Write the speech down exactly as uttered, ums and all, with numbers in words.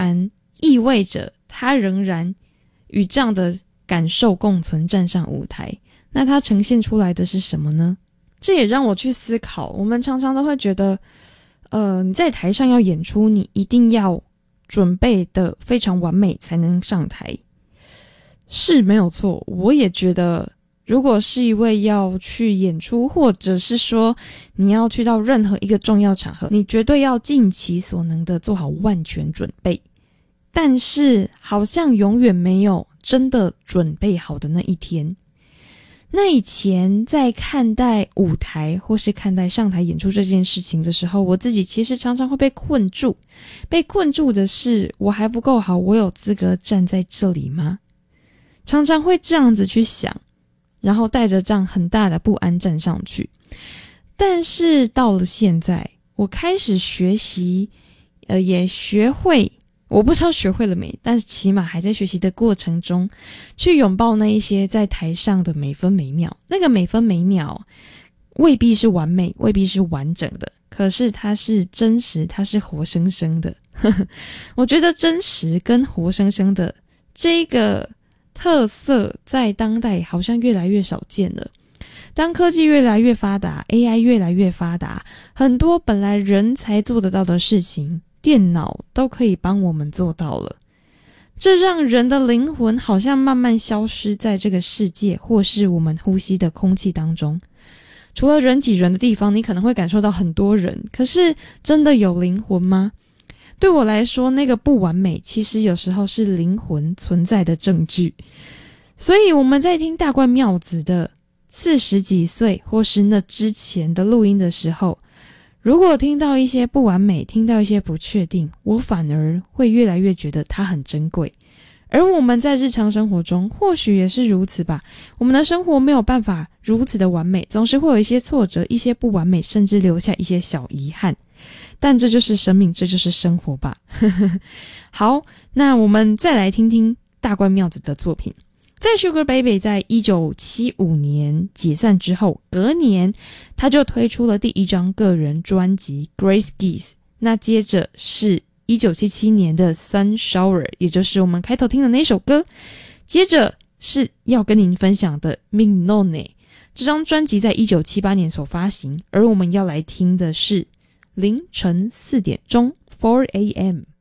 然意味着他仍然与这样的感受共存，站上舞台。那他呈现出来的是什么呢？这也让我去思考，我们常常都会觉得呃，你在台上要演出，你一定要准备的非常完美才能上台。是没有错，我也觉得如果是一位要去演出，或者是说你要去到任何一个重要场合，你绝对要尽其所能的做好万全准备。但是好像永远没有真的准备好的那一天。那以前在看待舞台或是看待上台演出这件事情的时候，我自己其实常常会被困住。被困住的是，我还不够好，我有资格站在这里吗？常常会这样子去想，然后带着这样很大的不安站上去。但是到了现在，我开始学习，呃，也学会，我不知道学会了没，但是起码还在学习的过程中，去拥抱那一些在台上的每分每秒。那个每分每秒未必是完美，未必是完整的，可是它是真实，它是活生生的。我觉得真实跟活生生的这个特色在当代好像越来越少见了。当科技越来越发达， A I 越来越发达，很多本来人才做得到的事情，电脑都可以帮我们做到了。这让人的灵魂好像慢慢消失在这个世界，或是我们呼吸的空气当中。除了人挤人的地方，你可能会感受到很多人，可是真的有灵魂吗？对我来说，那个不完美其实有时候是灵魂存在的证据。所以我们在听大冠妙子的四十几岁或是那之前的录音的时候，如果听到一些不完美，听到一些不确定，我反而会越来越觉得它很珍贵。而我们在日常生活中或许也是如此吧，我们的生活没有办法如此的完美，总是会有一些挫折，一些不完美，甚至留下一些小遗憾。但这就是生命，这就是生活吧。好，那我们再来听听大冠妙子的作品。在 Sugar Baby 在一九七五年解散之后，隔年他就推出了第一张个人专辑 Grace Geese， 那接着是一九七七年的 Sun Shower， 也就是我们开头听的那首歌，接着是要跟您分享的 Mignone。 这张专辑在一九七八年所发行，而我们要来听的是凌晨四点钟 four a m